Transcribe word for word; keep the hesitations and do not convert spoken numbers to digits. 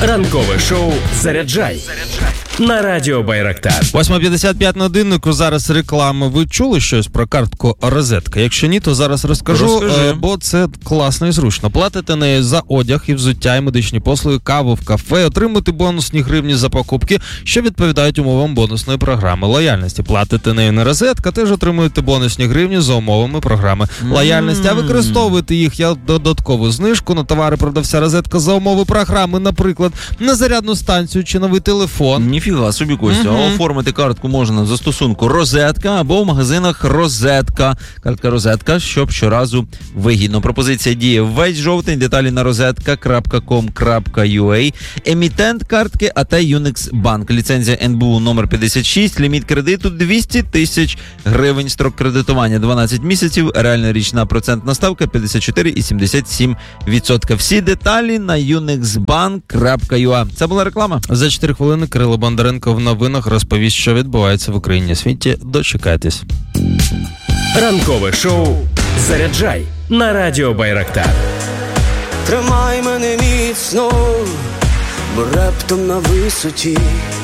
Ранкове шоу «Заряджай» на Радіо Байрактар. восьма п'ятдесят п'ять на годиннику, зараз реклама. Ви чули щось про картку розетка? Якщо ні, то зараз розкажу, Розкажи. бо це класно і зручно. Платите нею за одяг і взуття, і медичні послуги, каву в кафе, отримуєте бонусні гривні за покупки, що відповідають умовам бонусної програми лояльності. Платите нею на розетка, теж отримуєте бонусні гривні за умовами програми лояльності. А використовуєте їх як додаткову знижку на товари продавця розетка за умови програми, наприклад, на зарядну станцію чи новий телефон. Ніфіга собі, Костя. Угу. А оформити картку можна в застосунку «Розетка» або в магазинах «Розетка». Картка «Розетка», щоб щоразу вигідно. Пропозиція діє весь жовтень. Деталі на розетка крапка ком крапка ю а. Емітент картки АТ Юникс-Банк. Ліцензія ен бе у номер п'ятдесят шість. Ліміт кредиту двісті тисяч гривень. Строк кредитування дванадцять місяців. Реальна річна процентна ставка п'ятдесят чотири цілих сімдесят сім відсотка. Всі деталі на юниксбанк крапка ю а. Це була реклама. За чотири хвилини Кирило Бондаренко в новинах розповість, що відбувається в Україні і світі. Дочекайтесь. Ранкове шоу «Заряджай» на Радіо Байрактар. Тримай мене міцно, бо раптом на висоті